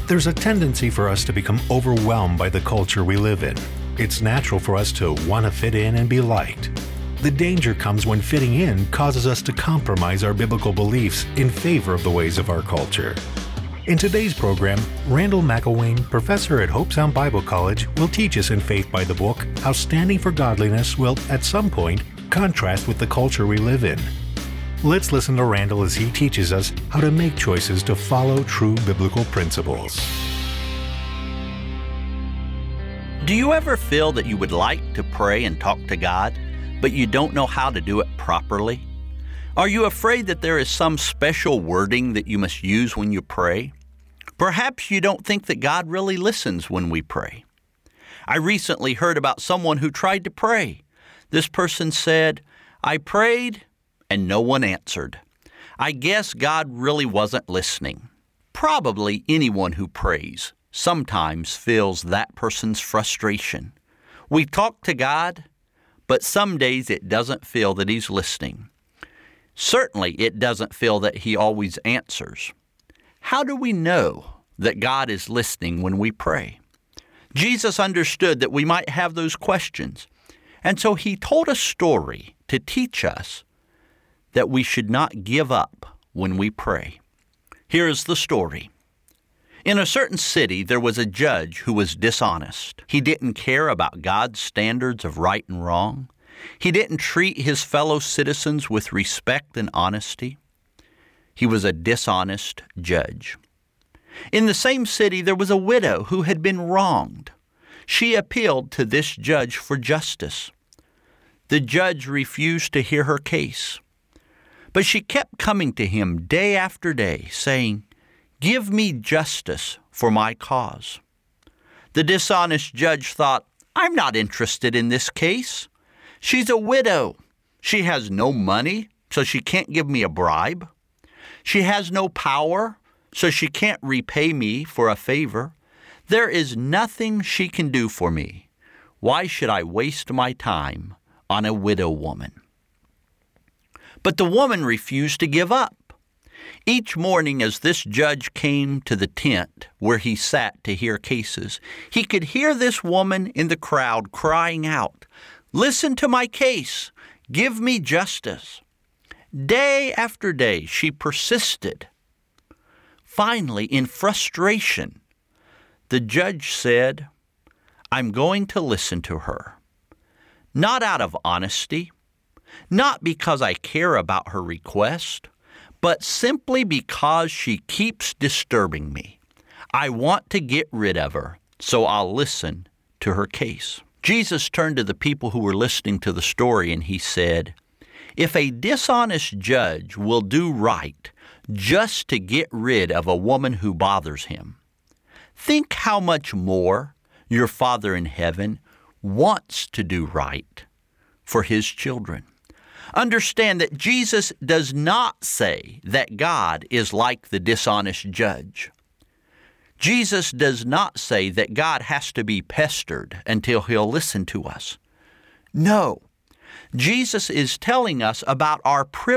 There's a tendency for us to become overwhelmed by the culture we live in. It's natural for us to want to fit in and be liked. The danger comes when fitting in causes us to compromise our biblical beliefs in favor of the ways of our culture. In today's program, Randall McElwain, professor at Hope Sound Bible College, will teach us in Faith by the Book how standing for godliness will, at some point, contrast with the culture we live in. Let's listen to Randall as he teaches us how to make choices to follow true biblical principles. Do you ever feel that you would like to pray and talk to God, but you don't know how to do it properly? Are you afraid that there is some special wording that you must use when you pray? Perhaps you don't think that God really listens when we pray. I recently heard about someone who tried to pray. This person said, "I prayed and no one answered. I guess God really wasn't listening." Probably anyone who prays sometimes feels that person's frustration. We talk to God, but some days it doesn't feel that He's listening. Certainly it doesn't feel that He always answers. How do we know that God is listening when we pray? Jesus understood that we might have those questions, and so He told a story to teach us that we should not give up when we pray. Here is the story. In a certain city, there was a judge who was dishonest. He didn't care about God's standards of right and wrong. He didn't treat his fellow citizens with respect and honesty. He was a dishonest judge. In the same city, there was a widow who had been wronged. She appealed to this judge for justice. The judge refused to hear her case, but she kept coming to him day after day, saying, "Give me justice for my cause." The dishonest judge thought, "I'm not interested in this case. She's a widow. She has no money, so she can't give me a bribe. She has no power, so she can't repay me for a favor. There is nothing she can do for me. Why should I waste my time on a widow woman?" But the woman refused to give up. Each morning as this judge came to the tent where he sat to hear cases, he could hear this woman in the crowd crying out, "Listen to my case. Give me justice." Day after day, she persisted. Finally, in frustration, the judge said, "I'm going to listen to her. Not out of honesty, not because I care about her request, but simply because she keeps disturbing me. I want to get rid of her, so I'll listen to her case." Jesus turned to the people who were listening to the story and he said, "If a dishonest judge will do right just to get rid of a woman who bothers him, think how much more your Father in heaven wants to do right for His children." Understand that Jesus does not say that God is like the dishonest judge. Jesus does not say that God has to be pestered until He'll listen to us. No, Jesus is telling us about our privilege